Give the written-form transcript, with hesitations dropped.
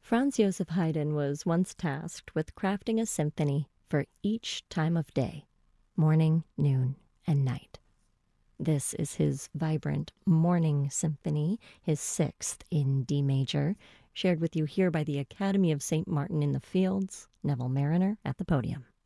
Franz Joseph Haydn was once tasked with crafting a symphony for each time of day, morning, noon, and night. This is his vibrant Morning Symphony, his sixth in D major, shared with you here by the Academy of St. Martin in the Fields, Neville Marriner at the podium.